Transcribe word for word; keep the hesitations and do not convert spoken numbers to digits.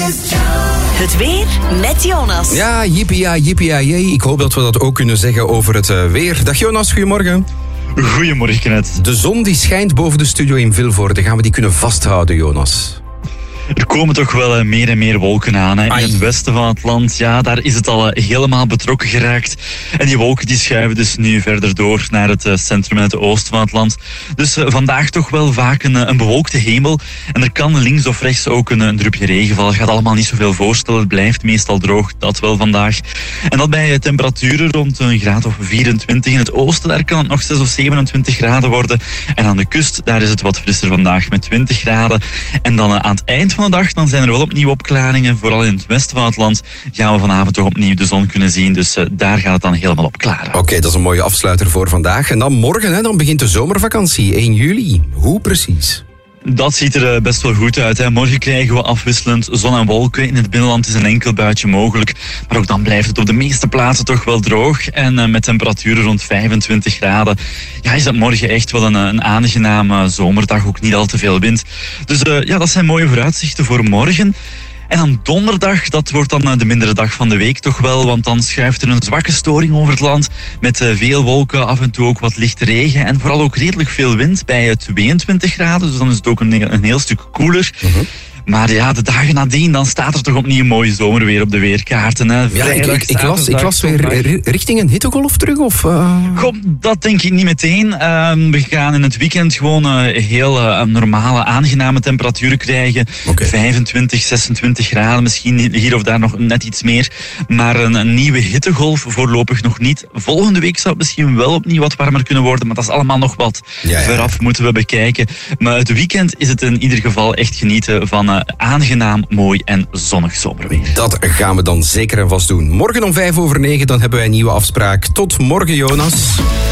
Het weer met Jonas. Ja, jippie, ja, jippie, ja, jee. Ik hoop dat we dat ook kunnen zeggen over het uh, weer. Dag Jonas, goedemorgen. Goedemorgen, Kenneth. De zon die schijnt boven de studio in Vilvoorde. Gaan we die kunnen vasthouden, Jonas? Er komen toch wel meer en meer wolken aan. Hè. In het westen van het land, ja, daar is het al helemaal betrokken geraakt. En die wolken die schuiven dus nu verder door naar het centrum en het oosten van het land. Dus uh, vandaag toch wel vaak een, een bewolkte hemel. En er kan links of rechts ook een, een drupje regen vallen. Het gaat allemaal niet zoveel voorstellen. Het blijft meestal droog, dat wel vandaag. En dat bij temperaturen rond een graad of vierentwintig. In het oosten, daar kan het nog zes of zevenentwintig graden worden. En aan de kust, daar is het wat frisser vandaag met twintig graden. En dan uh, aan het eind van de dag, dan zijn er wel opnieuw opklaringen. Vooral in het westen van het land gaan we vanavond toch opnieuw de zon kunnen zien. Dus uh, daar gaat het dan helemaal op klaren. Oké, okay, dat is een mooie afsluiter voor vandaag. En dan morgen, hè, dan begint de zomervakantie, één juli. Hoe precies? Dat ziet er best wel goed uit. Hè. Morgen krijgen we afwisselend zon en wolken. In het binnenland is een enkel buitje mogelijk. Maar ook dan blijft het op de meeste plaatsen toch wel droog. En uh, met temperaturen rond vijfentwintig graden. Ja, is dat morgen echt wel een, een aangename zomerdag. Ook niet al te veel wind. Dus uh, ja, dat zijn mooie vooruitzichten voor morgen. En dan donderdag, dat wordt dan de mindere dag van de week toch wel, want dan schuift er een zwakke storing over het land met veel wolken, af en toe ook wat lichte regen en vooral ook redelijk veel wind bij tweeëntwintig graden, dus dan is het ook een, een heel stuk koeler. Uh-huh. Maar ja, de dagen nadien, dan staat er toch opnieuw een mooie zomerweer op de weerkaarten. Hè. Ja, ik, ik, ik, las, ik las weer richting een hittegolf terug, of? Uh... Goh, dat denk ik niet meteen. Uh, we gaan in het weekend gewoon uh, heel uh, normale, aangename temperaturen krijgen. Okay. vijfentwintig, zesentwintig graden, misschien hier of daar nog net iets meer. Maar een, een nieuwe hittegolf voorlopig nog niet. Volgende week zou het misschien wel opnieuw wat warmer kunnen worden, maar dat is allemaal nog wat ja, ja. veraf moeten we bekijken. Maar het weekend is het in ieder geval echt genieten van... Uh, aangenaam, mooi en zonnig zomerweer. Dat gaan we dan zeker en vast doen. Morgen om vijf over negen, dan hebben wij een nieuwe afspraak. Tot morgen, Jonas.